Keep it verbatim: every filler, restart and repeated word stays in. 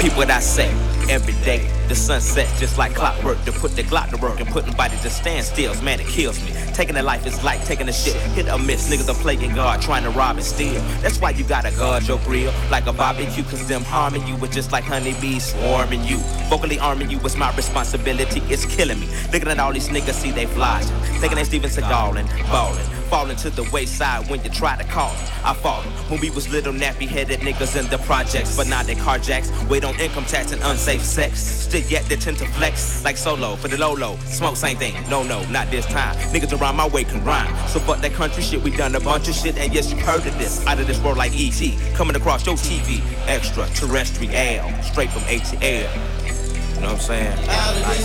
Peep what I say. Every day, the sun sets just like clockwork. To put the Glock to work and put nobody to stand still, man, it kills me. Taking a life is like taking a shit. Hit or miss, niggas are playing God, trying to rob and steal. That's why you gotta guard your grill like a barbecue, cause them harming you was just like honeybees swarming you. Vocally arming you was my responsibility, it's killing me. Looking at all these niggas, see they flying. Thinking they Steven Seagal and ballin'. Falling to the wayside when you try to call them. I fought them when we was little nappy-headed niggas in the projects. But now they carjacks, wait on income tax and unsafe sex. Still yet they tend to flex like solo for the low-low. Smoke same thing, no, no, not this time. Niggas around my way can rhyme. So fuck that country shit, we done a bunch of shit. And yes, you heard of this, out of this world like E T. Coming across your T V, extraterrestrial, straight from A T L. You know what I'm saying? Out of this